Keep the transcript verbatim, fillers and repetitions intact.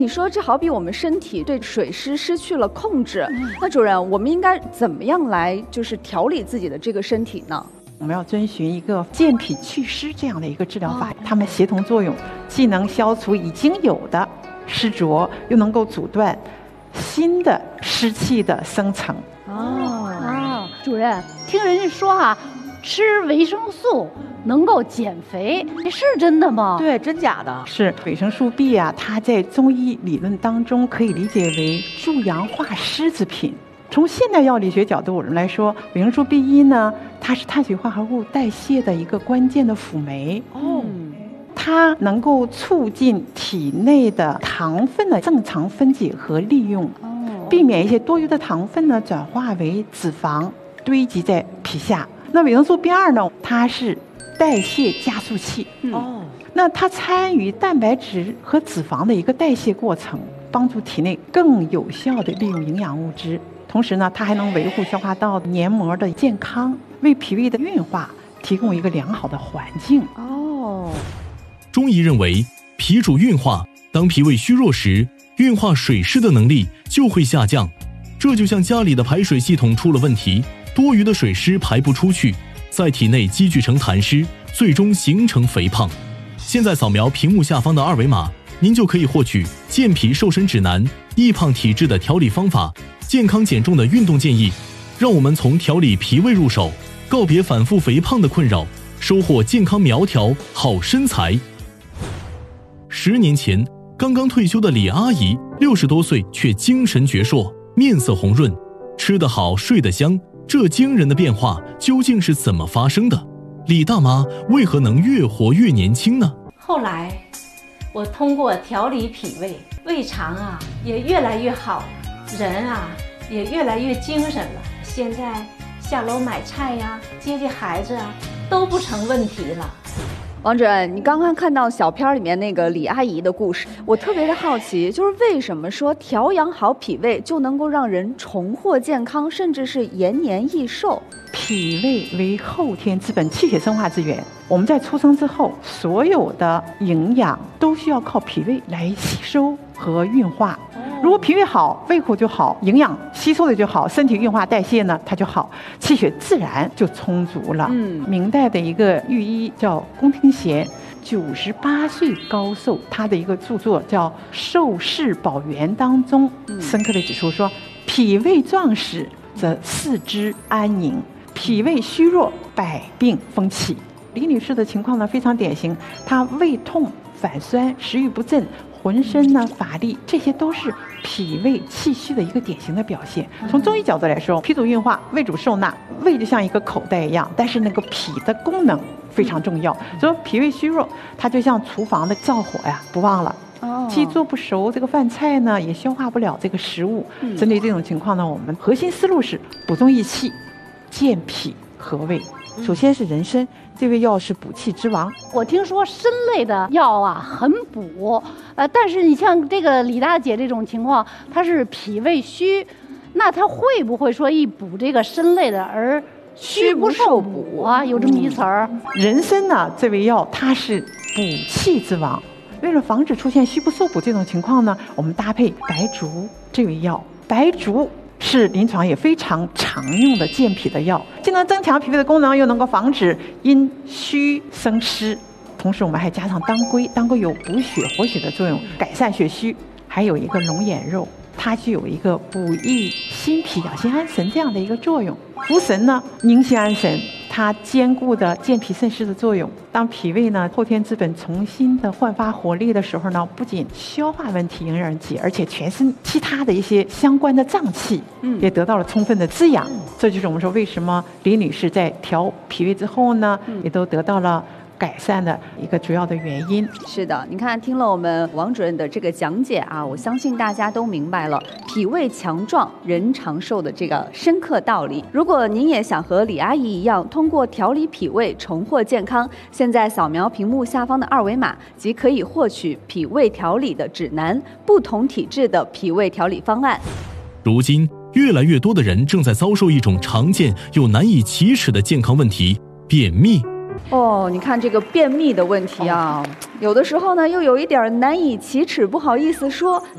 你说这好比我们身体对水湿失去了控制，嗯、那主任，我们应该怎么样来就是调理自己的这个身体呢？ 我们要遵循一个健脾祛湿这样的一个治疗法，它们协同作用，既能消除已经有的湿浊，又能够阻断新的湿气的生成。 哦啊，主任，听人家说啊，吃维生素能够减肥，是真的吗？ 对，真假的？ 是维生素 B 啊，它在中医理论当中可以理解为助阳化湿之品。从现代药理学角度来说，维生素 B 一 呢，它是碳水化合物代谢的一个关键的辅酶。哦，它能够促进体内的糖分的正常分解和利用，哦，避免一些多余的糖分呢转化为脂肪堆积在皮下。那维生素 B 二 呢，它是代谢加速器。嗯、哦，那它参与蛋白质和脂肪的一个代谢过程，帮助体内更有效地利用营养物质。同时呢，它还能维护消化道黏膜的健康，为脾胃的运化提供一个良好的环境。哦， 中医认为，脾主运化，当脾胃虚弱时，运化水湿的能力就会下降。这就像家里的排水系统出了问题，多余的水湿排不出去，在体内积聚成痰湿，最终形成肥胖。现在扫描屏幕下方的二维码，您就可以获取健脾瘦身指南、易胖体质的调理方法、健康减重的运动建议。让我们从调理脾胃入手，告别反复肥胖的困扰，收获健康苗条好身材。十年前，刚刚退休的李阿姨，六十多岁却精神矍铄，面色红润，吃得好，睡得香。这惊人的变化究竟是怎么发生的？李大妈为何能越活越年轻呢？ 后来，我通过调理脾胃，胃肠啊也越来越好，人啊也越来越精神了。现在下楼买菜呀、接接孩子啊，都不成问题了。 王主任，你刚刚看到小片里面那个李阿姨的故事，我特别的好奇，就是为什么说调养好脾胃就能够让人重获健康，甚至是延年益寿？ 脾胃为后天之本，气血生化之源。我们在出生之后，所有的营养都需要靠脾胃来吸收和运化。如果脾胃好，胃口就好，营养吸收的就好，身体运化代谢呢它就好，气血自然就充足了。嗯，明代的一个御医叫龚廷贤，九十八岁高寿，他的一个著作叫《寿世宝源》当中，深刻的指出说，脾胃壮实则四肢安宁，脾胃虚弱，百病风起。李女士的情况呢非常典型，她胃痛、反酸、食欲不振，浑身呢乏力，这些都是脾胃气虚的一个典型的表现。从中医角度来说，脾主运化，胃主受纳，胃就像一个口袋一样，但是那个脾的功能非常重要。所以脾胃虚弱，它就像厨房的灶火呀，不旺了。既做不熟这个饭菜呢，也消化不了这个食物。针对这种情况呢，我们核心思路是补中益气，健脾和胃。首先是人参，这味药是补气之王。 我听说参类的药啊很补，呃，但是你像这个李大姐这种情况，她是脾胃虚，那她会不会说一补这个参类的而虚不受补啊？有这么一词儿。 人参呢，这味药它是补气之王。为了防止出现虚不受补这种情况呢，我们搭配白术这味药。白术是临床也非常常用的健脾的药，既能增强脾胃的功能，又能够防止因虚生湿。同时我们还加上当归，当归有补血活血的作用，改善血虚。还有一个龙眼肉，它具有一个补益心脾、养心安神这样的一个作用。茯神呢，宁心安神，它兼顾的健脾渗湿的作用。当脾胃呢后天之本重新的焕发活力的时候呢，不仅消化问题迎刃而解，而且全身其他的一些相关的脏器也得到了充分的滋养。嗯、这就是我们说为什么李女士在调脾胃之后呢，嗯、也都得到了改善的一个主要的原因。 是的，你看听了我们王主任的这个讲解啊，我相信大家都明白了脾胃强壮人长寿的这个深刻道理。如果您也想和李阿姨一样通过调理脾胃重获健康，现在扫描屏幕下方的二维码即可以获取脾胃调理的指南，不同体质的脾胃调理方案。 如今越来越多的人正在遭受一种常见又难以启齿的健康问题——便秘。 哦，你看这个便秘的问题啊，有的时候呢又有一点难以启齿，不好意思说，